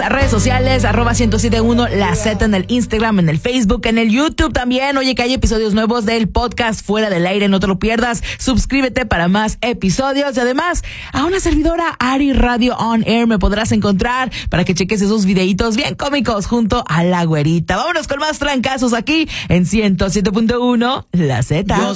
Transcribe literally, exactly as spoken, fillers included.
las redes sociales, arroba ciento siete punto uno, La Z en el Instagram, en el Facebook, en el YouTube también. Oye, que hay episodios nuevos del podcast Fuera del Aire, no te lo pierdas. Suscríbete para más episodios. Y además, a una servidora, Ari Radio On Air, me podrás encontrar para que cheques esos videitos bien cómicos junto a la güerita. Vámonos con más trancazos aquí en ciento siete punto uno, La Z.